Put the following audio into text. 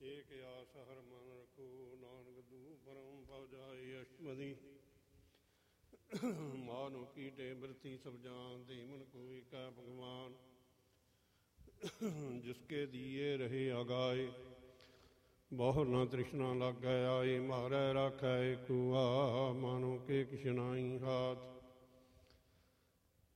ਏਕ ਆਸ ਹਰ ਮਨ ਰਖੋ, ਨਾਨਕ ਦੂ ਪਰਮ ਪਉ ਜਾਏ ਅਸ਼ਟਪਦੀ। ਮਾਨੋ ਕੀਟੇ ਬਿਰਤੀ ਸਭ ਜਾਨ, ਦੇ ਮਨ ਕੋਈ ਕਾ ਭਗਵਾਨ। ਜਿਸਕੇ ਦੀਏ ਰਹੇ ਆਗਾਏ, ਬਹੁ ਨਾ ਤ੍ਰਿਸ਼ਨਾ ਲਾਗੈ ਆਏ। ਮਾਰੈ ਰਾਖੈ ਏਕੁਆ, ਮਾਨੋ ਕੇ ਕਿਛ ਨਾਹੀ ਹਾਥ।